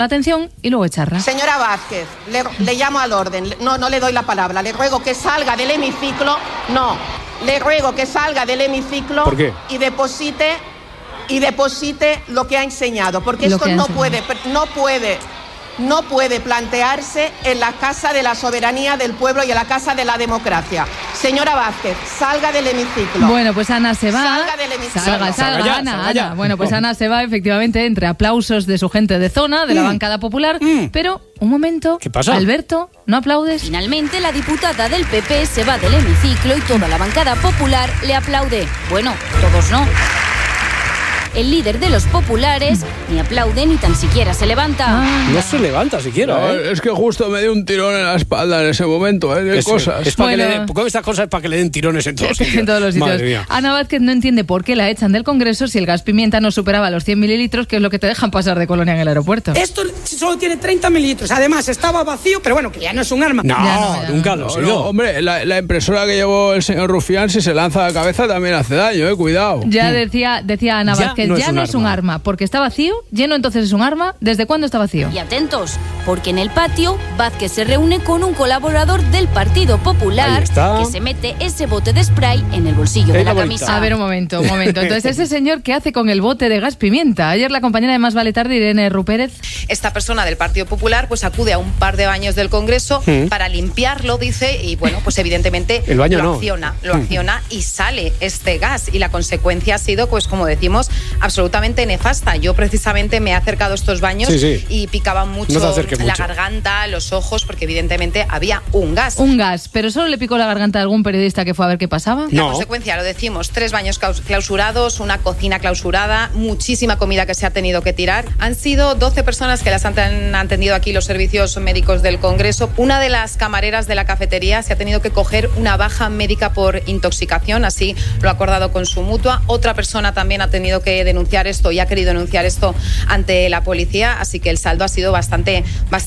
atención y luego echarla. Señora Vázquez, le llamo al orden. No le doy la palabra. Le ruego que salga del hemiciclo. No, le ruego que salga del hemiciclo. ¿Por qué? Y deposite lo que ha enseñado, porque esto no puede plantearse en la casa de la soberanía del pueblo y en la casa de la democracia. Señora Vázquez, salga del hemiciclo. Bueno, pues Ana se va. Salga del hemiciclo. Salga, Ana. Bueno, pues Ana se va efectivamente entre aplausos de su gente de zona, de la bancada popular. Pero, un momento. ¿Qué pasa? Alberto, ¿no aplaudes? Finalmente, la diputada del PP se va del hemiciclo y toda la bancada popular le aplaude. Bueno, todos no. El líder de los populares ni aplaude ni tan siquiera se levanta. No se levanta siquiera, No, es que justo me dio un tirón en la espalda en ese momento, ¿eh? Cosas. Es para que le den, estas cosas es para que le den tirones en todos sitios. En todos los sitios. Madre mía. Ana Vázquez no entiende por qué la echan del Congreso si el gas pimienta no superaba los 100 mililitros, que es lo que te dejan pasar de colonia en el aeropuerto. Esto solo tiene 30 mililitros. Además, estaba vacío, pero bueno, que ya no es un arma. No, nunca lo ha sido. No, hombre, la impresora que llevó el señor Rufián, si se lanza a la cabeza también hace daño, cuidado. Ya decía Ana Vázquez, ya no es un arma. Porque está vacío, lleno entonces es un arma. ¿Desde cuándo está vacío? Y atentos, porque en el patio Vázquez se reúne con un colaborador del Partido Popular que se mete ese bote de spray en el bolsillo de la camisa. A ver, un momento. Entonces, ¿ese señor qué hace con el bote de gas pimienta? Ayer la compañera de Más Vale Tarde, Irene Rupérez. Esta persona del Partido Popular pues acude a un par de baños del Congreso para limpiarlo, dice, y bueno, pues evidentemente el baño lo acciona y sale este gas. Y la consecuencia ha sido, pues como decimos, absolutamente nefasta. Yo precisamente me he acercado a estos baños y picaba mucho la garganta, los ojos, porque evidentemente había un gas. Un gas, pero solo le picó la garganta a algún periodista que fue a ver qué pasaba. La consecuencia, lo decimos, 3 baños clausurados, una cocina clausurada, muchísima comida que se ha tenido que tirar. Han sido 12 personas que las han atendido aquí los servicios médicos del Congreso. Una de las camareras de la cafetería se ha tenido que coger una baja médica por intoxicación, así lo ha acordado con su mutua. Otra persona también ha tenido que denunciar esto y ha querido denunciar esto ante la policía, así que el saldo ha sido bastante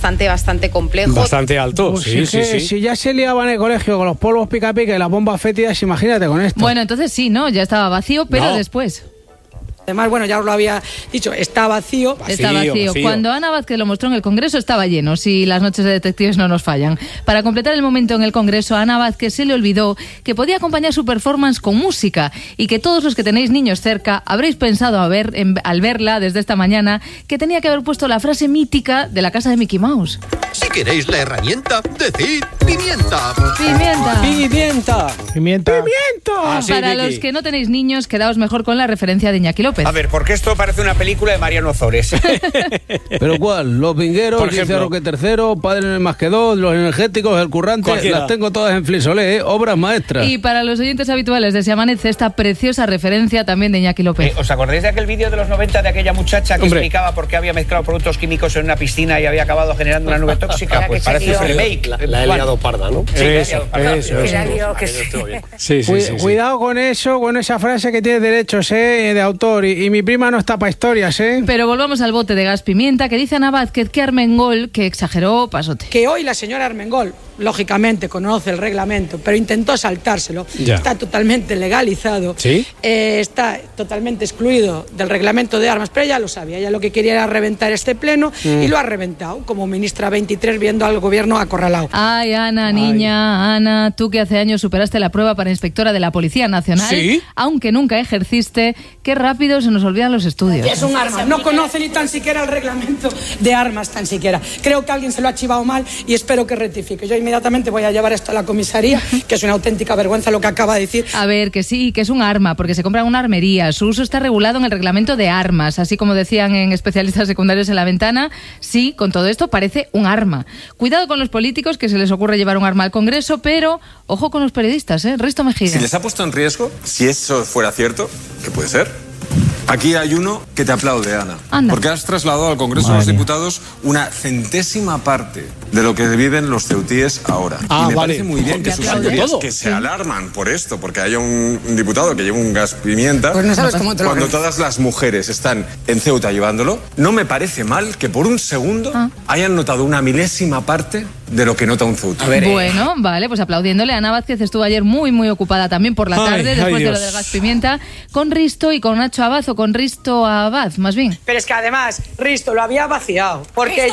complejo. Bastante alto, Pues sí. Si ya se liaba en el colegio con los polvos pica-pica y las bombas fétidas, imagínate con esto. Bueno, entonces sí, ¿no? Ya estaba vacío, pero después... Además, bueno, ya os lo había dicho, está vacío. Está vacío. Cuando Ana Vázquez lo mostró en el Congreso estaba lleno, si las noches de detectives no nos fallan. Para completar el momento en el Congreso, a Ana Vázquez se le olvidó que podía acompañar su performance con música y que todos los que tenéis niños cerca habréis pensado al verla desde esta mañana que tenía que haber puesto la frase mítica de la casa de Mickey Mouse. Si queréis la herramienta, decid pimienta. ¡Pimienta! Así, Para Vicky. los que no tenéis niños, quedaos mejor con la referencia de Iñaki López. A ver, porque esto parece una película de Mariano Ozores. ¿Pero cuál? Los vingueros, Por ejemplo. Roque III, Padre más que dos, los energéticos, el currante, Cualquiera. las tengo todas en Flisolé, obras maestras. Y para los oyentes habituales de Se Amanece, esta preciosa referencia también de Iñaki López. ¿Os acordáis de aquel vídeo de los 90 de aquella muchacha que explicaba por qué había mezclado productos químicos en una piscina y había acabado generando una nube tóxica? Pues parece un remake. La he liado parda, ¿no? Sí, Eso. Sí. Cuidado con eso, con esa frase que tiene derechos de autor. Y mi prima no está para historias, Pero volvamos al bote de gas pimienta, que dice Ana Vázquez que Armengol, que exageró, pasote. Que hoy la señora Armengol, lógicamente, conoce el reglamento, pero intentó saltárselo. Ya. Está totalmente legalizado. ¿Sí? Está totalmente excluido del reglamento de armas, pero ella lo sabía. Ella lo que quería era reventar este pleno y lo ha reventado, como ministra 23 viendo al gobierno acorralado. Ay, Ana, niña, Ana, tú que hace años superaste la prueba para inspectora de la Policía Nacional, ¿Sí? aunque nunca ejerciste, qué rápido se nos olvidan los estudios. Es un arma. No conoce ni tan siquiera el reglamento de armas, tan siquiera. Creo que alguien se lo ha chivado mal y espero que rectifique. Yo inmediatamente voy a llevar esto a la comisaría, que es una auténtica vergüenza lo que acaba de decir. A ver, que sí, que es un arma, porque se compra en una armería. Su uso está regulado en el reglamento de armas, así como decían en especialistas secundarios en La Ventana. Sí, con todo esto parece un arma. Cuidado con los políticos que se les ocurre llevar un arma al Congreso, pero ojo con los periodistas, Risto Mejía. Si les ha puesto en riesgo, si eso fuera cierto, que puede ser, aquí hay uno que te aplaude, Ana. Anda. Porque has trasladado al Congreso de los Diputados una centésima parte de lo que viven los ceutíes ahora. Y me parece muy bien que sus señorías que se alarman por esto, porque haya un diputado que lleve un gas pimienta, Pues no sabes cómo te lo cuando crees. todas las mujeres están en Ceuta llevándolo. No me parece mal que por un segundo hayan notado una milésima parte de lo que nota un ceutí. Bueno, vale, pues aplaudiéndole. Ana Vázquez estuvo ayer muy ocupada también por la tarde, después de lo del gas pimienta, con Risto y con Nacho Abazo, con Risto Abad, más bien. Pero es que además Risto lo había vaciado, porque